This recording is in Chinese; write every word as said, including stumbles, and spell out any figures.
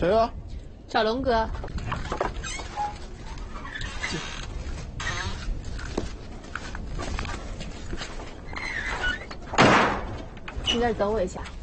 谁啊？ 小龙哥。你这儿等我一下。